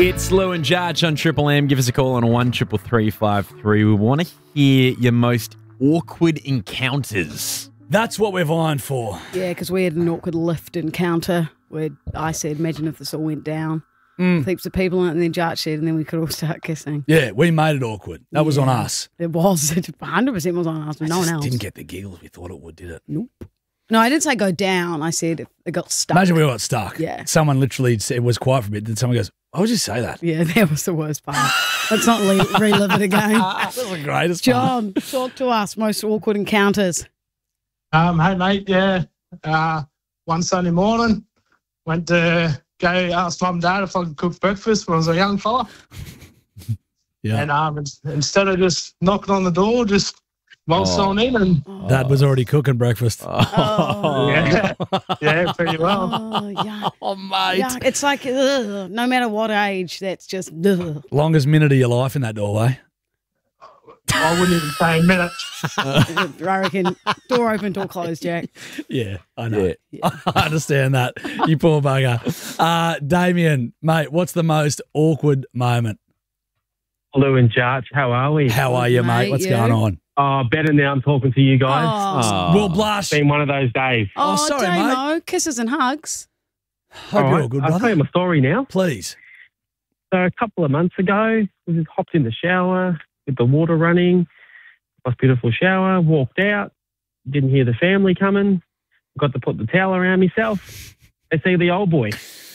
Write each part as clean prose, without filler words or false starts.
It's Lou and Judge on Triple M. Give us a call on 133353. We want to hear your most awkward encounters. That's what we're vying for. Yeah, because we had an awkward lift encounter where I said, imagine if this all went down. Heaps of people in it, and then Jart said, and then we could all start kissing. Yeah, we made it awkward. That was on us. It was. 100% was on us, but no one else. Didn't get the giggles we thought it would, did it? Nope. No, I didn't say go down. I said it got stuck. Imagine we all got stuck. Yeah. Someone literally said, it was quiet for a bit. Then someone goes, why would you say that? Yeah, that was the worst part. Let's not relive it again. That was the greatest part. John, talk to us. Most awkward encounters. Hey, mate, yeah. One Sunday morning, went to go ask mum and dad if I could cook breakfast when I was a young fella. Yeah. And instead of just knocking on the door, just waltzed on in and... Dad was already cooking breakfast. Yeah, pretty well. Oh, yeah. Oh, mate. Yeah, it's like, no matter what age, that's just, ugh. Longest minute of your life in that doorway. I wouldn't even say a minute. I reckon door open, door closed, Jack. Yeah, I know. Yeah. I understand that. You poor bugger. Damien, mate, what's the most awkward moment? Lou and Jarch, how are we? How are you, mate? What's going on? Oh, better now I'm talking to you guys. Oh. We'll blush. It's been one of those days. Oh, sorry, Damo, kisses and hugs. Hope you're all good, I'll tell brother. you my story now. Please. So a couple of months ago, we just hopped in the shower with the water running. Nice beautiful shower, walked out, didn't hear the family coming, got to put the towel around myself. They see the old boy.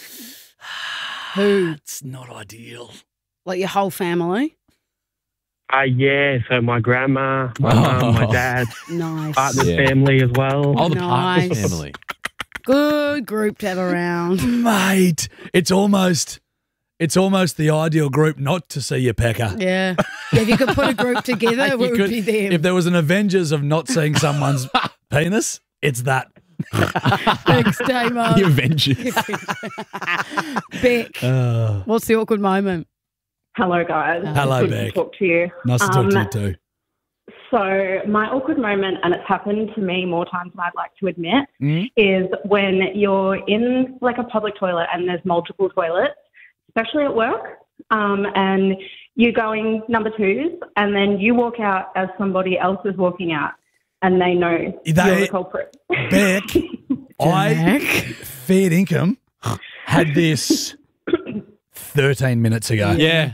Who? It's not ideal. Like your whole family? Yeah, so my grandma, my mum, my dad, Nice. partner's Yeah. family as well. Oh, the Nice. partner family. Good group to have around. Mate, it's almost the ideal group not to see your pecker. Yeah. If you could put a group together, it You would could- be them. If there was an Avengers of not seeing someone's penis, it's that. Thanks, Damo. The Avengers. Beck, what's the awkward moment? Hello, guys. Hello, Good Beck. to talk to you. Nice to talk to you too. So my awkward moment, and it's happened to me more times than I'd like to admit, is when you're in like a public toilet and there's multiple toilets, especially at work, and you're going number twos, and then you walk out as somebody else is walking out, and they know you're the culprit. Beck, Fair Income had this 13 minutes ago. Yeah.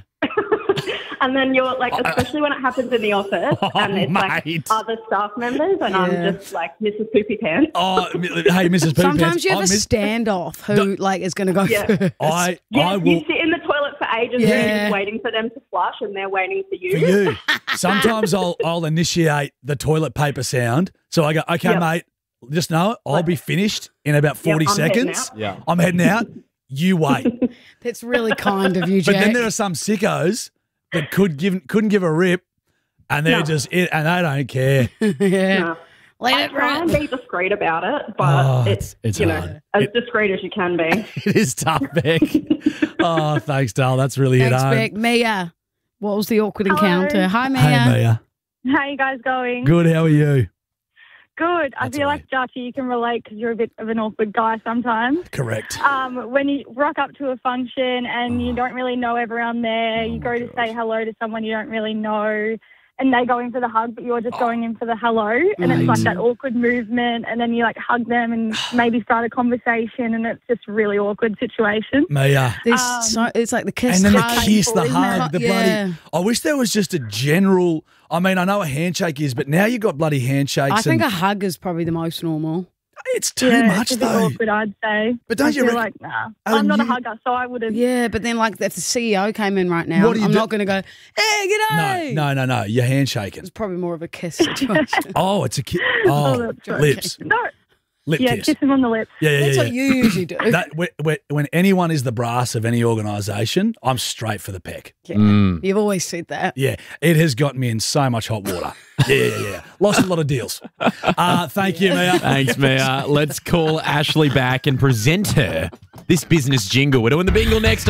And then you're like, especially when it happens in the office, and it's like mate. other staff members, and I'm just like Mrs. Poopy Pants. Oh, hey, Mrs. Poopy Sometimes Pants, you have I a miss- standoff who like is going to go first. I Yes, will you sit in the toilet for ages and Yeah. you're just waiting for them to flush, and they're waiting for you. for you. Sometimes I'll initiate the toilet paper sound. So I go, okay, Yep. mate, just know I'll be finished in about 40 I'm heading seconds. out. Yeah. I'm heading out. You wait. That's really kind of you, But Jack. then there are some sickos that couldn't give a rip, and they're No. just and they don't care. yeah. No. Let I it try and rip. be discreet about it, but Oh, it's it's you hard. know, as discreet as you can be. It is tough, Beck. Oh, thanks, Dale. That's really hit Thanks, home. Beck. Mia, what was the awkward Hello. encounter? Hi, Mia. Hey, Mia. How you guys going? Good. How are you? Good. I That's feel all like, Jarchi, you can relate because you're a bit of an awkward guy sometimes. Correct. When you rock up to a function and you don't really know everyone there, you go to say hello to someone you don't really know, and they go in for the hug, but you're just going in for the hello, and it's like that awkward movement, and then you like hug them and maybe start a conversation, and it's just a really awkward situation. Mia. It's like the kiss, And then the hug. kiss, the isn't it? hug, the bloody. I wish there was just a general. I mean, I know a handshake is, but now you've got bloody handshakes. I think and a hug is probably the most normal. it's too much it's a bit though. awkward, I'd say. But don't I you feel reckon- like, nah. Oh, I'm not a you- hugger, so I would have. Yeah, but then like if the CEO came in right now, What do you I'm do- not going to go, hey, g'day. No. You're handshaking. It's probably more of a kiss situation. Oh, it's a kiss. Oh, that's right. lips. No. Lip Yeah, kiss. kiss him on the lips. Yeah. That's what you usually do. That, when anyone is the brass of any organisation, I'm straight for the peck. Yeah. You've always said that. Yeah, it has gotten me in so much hot water. Yeah. Lost a lot of deals. Thank you, Mia. Thanks, Mia. Let's call Ashley back and present her this business jingle. We're doing the bingle next.